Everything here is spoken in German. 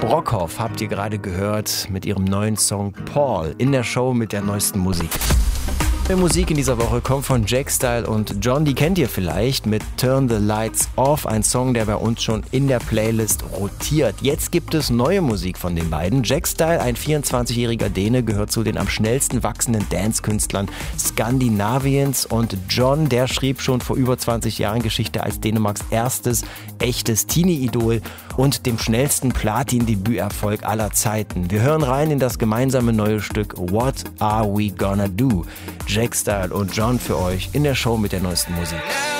Brockhoff habt ihr gerade gehört mit ihrem neuen Song Paul in der Show mit der neuesten Musik. Die Musik in dieser Woche kommt von Jack Style und John, die kennt ihr vielleicht mit Turn the Lights Off, ein Song, der bei uns schon in der Playlist rotiert. Jetzt gibt es neue Musik von den beiden. Jack Style, ein 24-jähriger Däne, gehört zu den am schnellsten wachsenden Dance-Künstlern Skandinaviens, und John, der schrieb schon vor über 20 Jahren Geschichte als Dänemarks erstes echtes Teenie-Idol und dem schnellsten Platin-Debüterfolg aller Zeiten. Wir hören rein in das gemeinsame neue Stück What Are We Gonna Do? Jack Style und John für euch in der Show mit der neuesten Musik.